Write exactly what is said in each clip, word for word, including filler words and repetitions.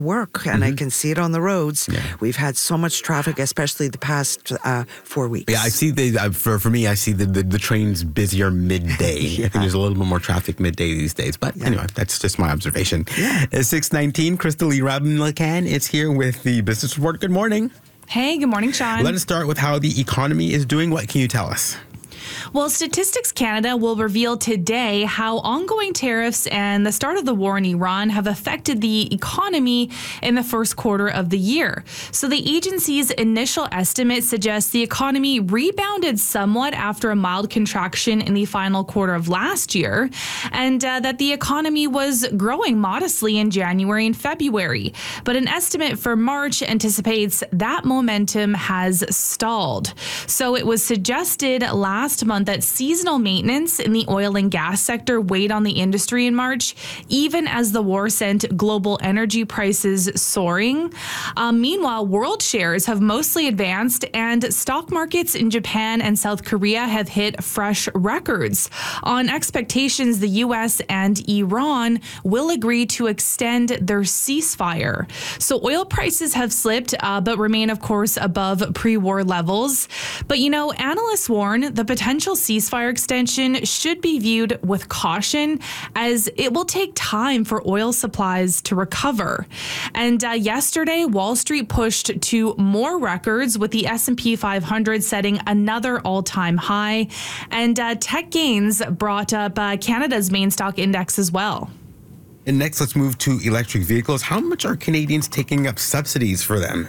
work, and Mm-hmm. I can see it on the roads. Yeah. We've had so much traffic, especially the past uh, four weeks. Yeah, I see the uh, for for me, I see the the, the trains busier midday. Yeah. I think there's a little bit more traffic midday these days. But Yeah. anyway, that's just my observation. Yeah. Uh, six nineteen, Crystal Lee Rabin-Lacan is here with the Business Report. Good morning. Hey, good morning, Sean. Let us start with how the economy is doing. What can you tell us? Well, Statistics Canada will reveal today how ongoing tariffs and the start of the war in Iran have affected the economy in the first quarter of the year. So the agency's initial estimate suggests the economy rebounded somewhat after a mild contraction in the final quarter of last year, and uh, that the economy was growing modestly in January and February. But an estimate for March anticipates that momentum has stalled. So it was suggested last month that seasonal maintenance in the oil and gas sector weighed on the industry in March, even as the war sent global energy prices soaring. Um, meanwhile, world shares have mostly advanced, and stock markets in Japan and South Korea have hit fresh records on expectations the U S and Iran will agree to extend their ceasefire. So oil prices have slipped, uh, but remain, of course, above pre-war levels. But, you know, analysts warn the potential ceasefire extension should be viewed with caution, as it will take time for oil supplies to recover. And uh, yesterday, Wall Street pushed to more records, with the S and P five hundred setting another all-time high. And uh, tech gains brought up uh, Canada's main stock index as well. And next, let's move to electric vehicles. How much are Canadians taking up subsidies for them?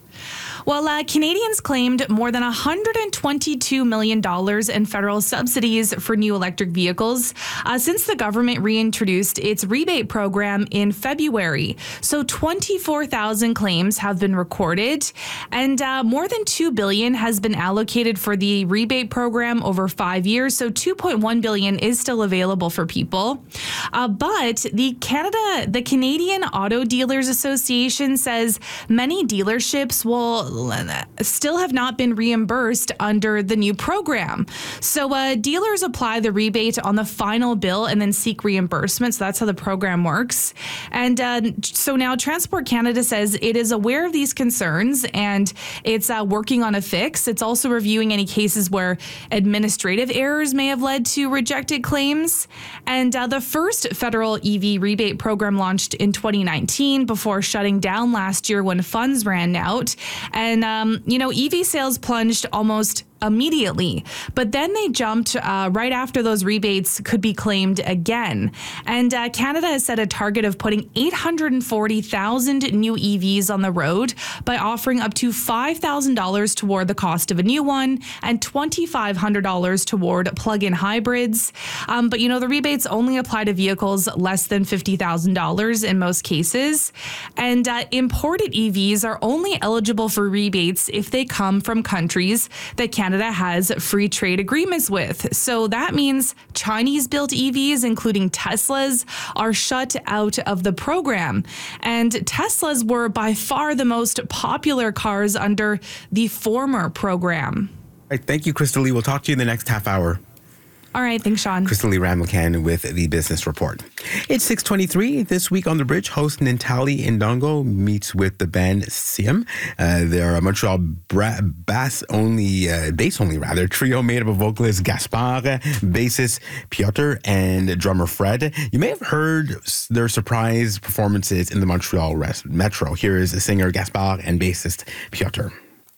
Well, uh, Canadians claimed more than one hundred twenty-two million dollars in federal subsidies for new electric vehicles uh, since the government reintroduced its rebate program in February. So twenty-four thousand claims have been recorded, and uh, more than two billion dollars has been allocated for the rebate program over five years. So two point one billion dollars is still available for people. Uh, but the Canada, the Canadian Auto Dealers Association says many dealerships will still have not been reimbursed under the new program. So uh, dealers apply the rebate on the final bill and then seek reimbursement. So that's how the program works. And uh, so now Transport Canada says it is aware of these concerns, and it's uh, working on a fix. It's also reviewing any cases where administrative errors may have led to rejected claims. And uh, the first federal E V rebate program launched in twenty nineteen before shutting down last year when funds ran out. And, um, you know, E V sales plunged almost immediately, but then they jumped uh, right after those rebates could be claimed again. And uh, Canada has set a target of putting eight hundred forty thousand new E Vs on the road by offering up to five thousand dollars toward the cost of a new one and two thousand five hundred dollars toward plug-in hybrids. Um, but, you know, the rebates only apply to vehicles less than fifty thousand dollars in most cases. And uh, imported E Vs are only eligible for rebates if they come from countries that Canada Canada has free trade agreements with. So that means Chinese-built E Vs, including Teslas, are shut out of the program. And Teslas were by far the most popular cars under the former program. All right, thank you, Crystal Lee. We'll talk to you in the next half hour. All right, thanks, Sean. Crystal Lee Rabin-Lacan with the Business Report. It's six twenty-three. This week on The Bridge, host Nintali Ndongo meets with the band Siem. Uh, they're a Montreal bra- bass-only, uh, bass-only rather, trio made up of vocalist Gaspard, bassist Piotr, and drummer Fred. You may have heard their surprise performances in the Montreal Rest- Metro. Here is the singer Gaspard and bassist Piotr.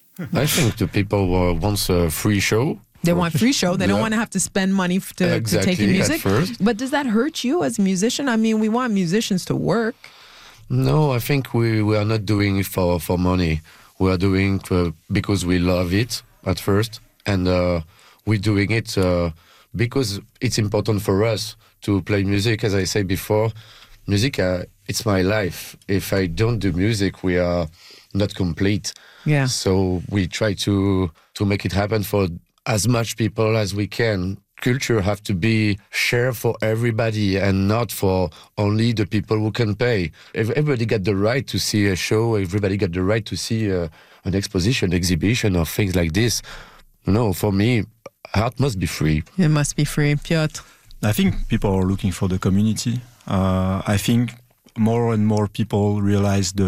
I think the people uh, want a free show. They want free show. They Yeah. don't want to have to spend money f- to, Exactly, to take your music. at first. But does that hurt you as a musician? I mean, we want musicians to work. No, I think we, we are not doing it for, for money. We are doing it uh, because we love it at first. And uh, we're doing it uh, because it's important for us to play music. As I said before, music, uh, it's my life. If I don't do music, we are not complete. Yeah. So we try to to make it happen for as much people as we can. Culture have to be shared for everybody and not for only the people who can pay. Everybody got the right to see a show. Everybody got the right to see uh, an exposition, exhibition, or things like this. No, for me, art must be free. It must be free. Piotr? I think people are looking for the community. Uh, I think more and more people realize the